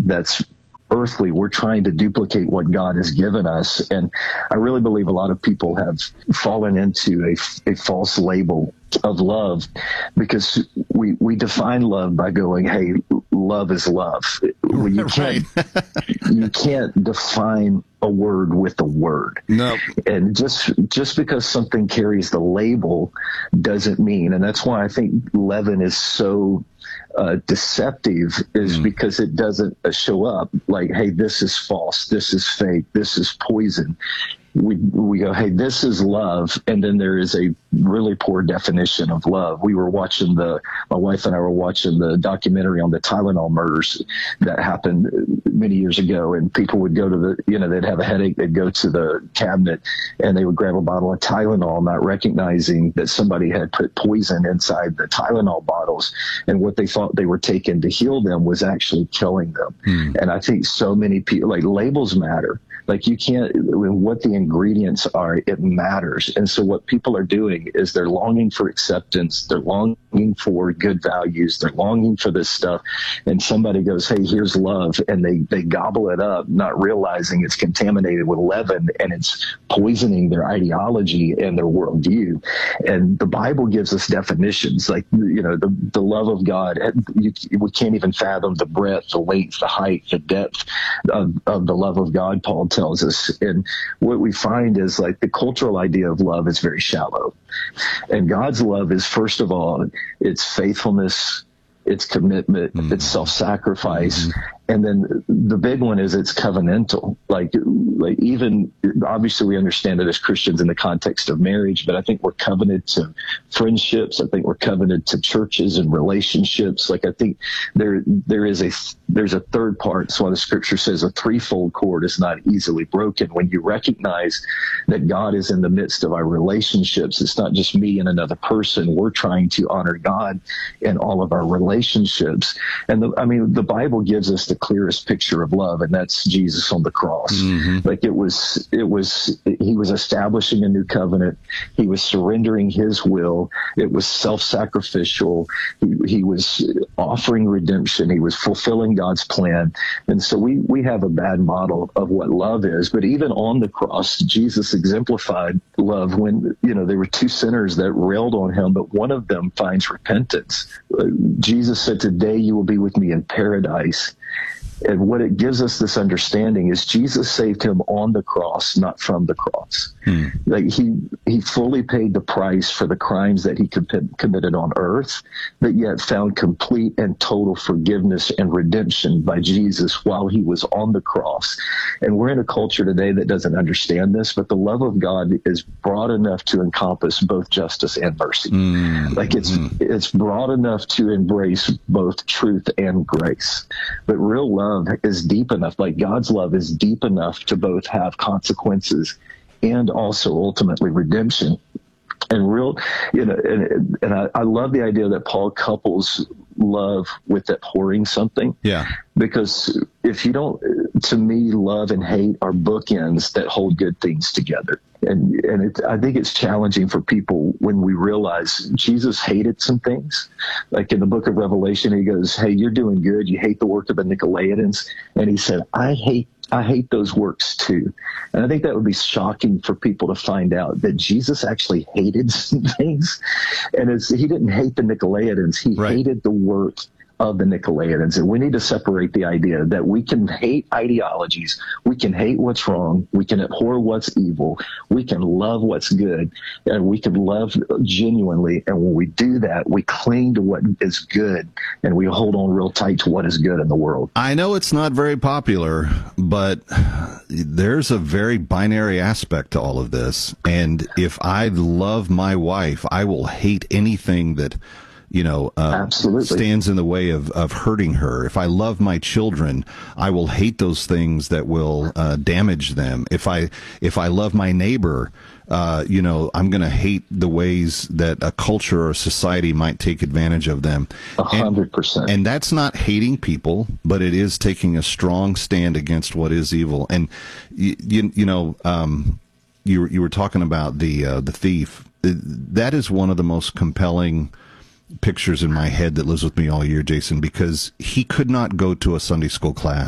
that's earthly. We're trying to duplicate what God has given us. And I really believe a lot of people have fallen into a false label of love, because we define love by going, hey, love is love. You can't, you can't define a word with a word. No. And just because something carries the label doesn't mean, and that's why I think leaven is so deceptive, is because it doesn't show up like, hey, this is false, this is fake, this is poison. We go, hey, this is love, and then there is a really poor definition of love. We were watching my wife and I were watching the documentary on the Tylenol murders that happened many years ago, and people would go to they'd have a headache, they'd go to the cabinet, and they would grab a bottle of Tylenol, not recognizing that somebody had put poison inside the Tylenol bottles, and what they thought they were taking to heal them was actually killing them. And I think so many people, like, labels matter. Like, you can't, what the ingredients are, it matters. And so what people are doing is they're longing for acceptance. They're longing for good values. They're longing for this stuff. And somebody goes, hey, here's love. And they gobble it up, not realizing it's contaminated with leaven, and it's poisoning their ideology and their worldview. And the Bible gives us definitions, like, the love of God. We can't even fathom the breadth, the length, the height, the depth of the love of God, Paul tells us. And what we find is, like, the cultural idea of love is very shallow. And God's love is, first of all, it's faithfulness, it's commitment, it's self-sacrifice. And then the big one is it's covenantal. Like even, obviously we understand it as Christians in the context of marriage, but I think we're covenanted to friendships. I think we're covenanted to churches and relationships. Like, I think there's a third part. That's why the scripture says a threefold cord is not easily broken. When you recognize that God is in the midst of our relationships, it's not just me and another person. We're trying to honor God in all of our relationships. And the Bible gives us the clearest picture of love, and that's Jesus on the cross. Like, he was establishing a new covenant. He was surrendering his will. It was self-sacrificial. He was offering redemption. He was fulfilling God's plan. And so we have a bad model of what love is. But even on the cross, Jesus exemplified love when, there were two sinners that railed on him, but one of them finds repentance. Jesus said, today you will be with me in paradise. And what it gives us this understanding is Jesus saved him on the cross, not from the cross. Like, he fully paid the price for the crimes that he committed on earth, but yet found complete and total forgiveness and redemption by Jesus while he was on the cross. And we're in a culture today that doesn't understand this, but the love of God is broad enough to encompass both justice and mercy. Like, it's broad enough to embrace both truth and grace. But real love is deep enough, like God's love is deep enough to both have consequences and also ultimately redemption. And I love the idea that Paul couples love with abhorring something. Yeah. Because if you don't, to me, love and hate are bookends that hold good things together. And I think it's challenging for people when we realize Jesus hated some things. Like in the book of Revelation, he goes, hey, you're doing good. You hate the work of the Nicolaitans. And he said, I hate those works too. And I think that would be shocking for people to find out that Jesus actually hated some things. And he didn't hate the Nicolaitans. He hated the work of the Nicolaitans. And we need to separate the idea that we can hate ideologies, we can hate what's wrong, we can abhor what's evil, we can love what's good, and we can love genuinely. And when we do that, we cling to what is good, and we hold on real tight to what is good in the world. I know it's not very popular, but there's a very binary aspect to all of this. And if I love my wife, I will hate anything that stands in the way of hurting her. If I love my children, I will hate those things that will damage them. If I love my neighbor, I'm going to hate the ways that a culture or society might take advantage of them. 100%. And that's not hating people, but it is taking a strong stand against what is evil. And you were talking about the thief. That is one of the most compelling pictures in my head that lives with me all year, Jason, because he could not go to a Sunday school class